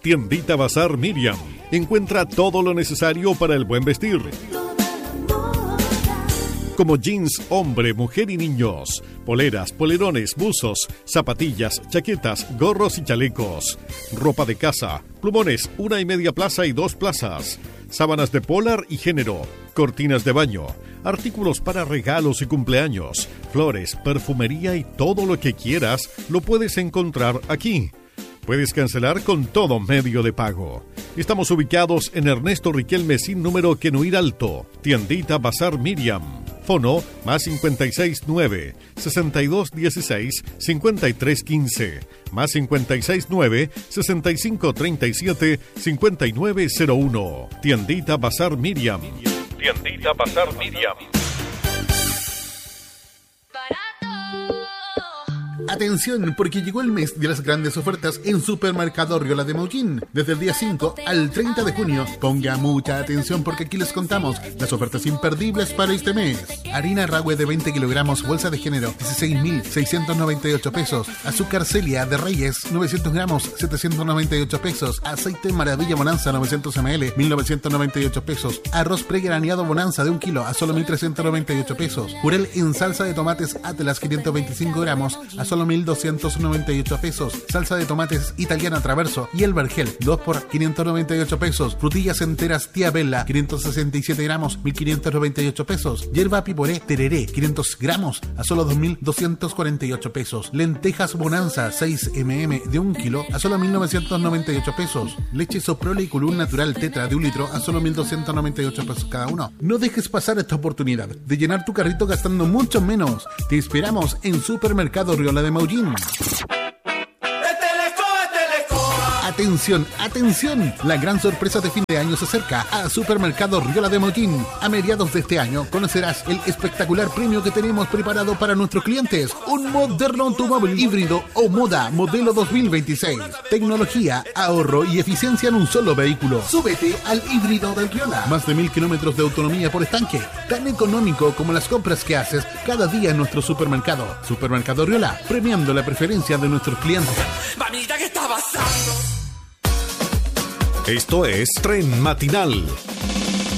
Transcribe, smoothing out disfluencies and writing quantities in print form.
Tiendita Bazar Miriam. Encuentra todo lo necesario para el buen vestir, como jeans, hombre, mujer y niños, poleras, polerones, buzos, zapatillas, chaquetas, gorros y chalecos, ropa de casa, plumones, 1,5 plaza y 2 plazas, sábanas de polar y género, cortinas de baño, artículos para regalos y cumpleaños, flores, perfumería y todo lo que quieras lo puedes encontrar aquí. Puedes cancelar con todo medio de pago. Estamos ubicados en Ernesto Riquelme sin número Quenuir Alto. Tiendita Bazar Miriam. Fono +56 9 62 16 53 15 +56 9 65 37 59 01. Tiendita Bazar Miriam. Tiendita Bazar Miriam. Atención, porque llegó el mes de las grandes ofertas en Supermercado Riola de Maullín. Desde el día 5 al 30 de junio, ponga mucha atención porque aquí les contamos las ofertas imperdibles para este mes. Harina Rahue de 20 kilogramos, bolsa de género, 16.698 pesos. Azúcar Celia de Reyes, 900 gramos, 798 pesos. Aceite Maravilla Bonanza, 900 ml, 1.998 pesos. Arroz pregraneado Bonanza de 1 kilo a solo 1.398 pesos. Jurel en salsa de tomates Atlas, 525 gramos, a solo 1.298 pesos. Salsa de tomates italiana Traverso y el vergel 2 por 598 pesos. Frutillas enteras Tía Bella 567 gramos 1.598 pesos. Hierba piporé Tereré 500 gramos a solo 2.248 pesos. Lentejas Bonanza 6 mm de 1 kilo a solo 1.998 pesos. Leche Soprole y Culún Natural Tetra de 1 litro a solo 1.298 pesos cada uno. No dejes pasar esta oportunidad de llenar tu carrito gastando mucho menos. Te esperamos en Supermercado Riola de Maullín. Atención, atención, la gran sorpresa de fin de año se acerca a Supermercado Riola de Maullín. A mediados de este año conocerás el espectacular premio que tenemos preparado para nuestros clientes. Un moderno automóvil híbrido o moda modelo 2026. Tecnología, ahorro y eficiencia en un solo vehículo. Súbete al híbrido del Riola. Más de 1.000 kilómetros de autonomía por estanque. Tan económico como las compras que haces cada día en nuestro supermercado. Supermercado Riola, premiando la preferencia de nuestros clientes. Mamita, ¿qué está pasando? Esto es Tren Matinal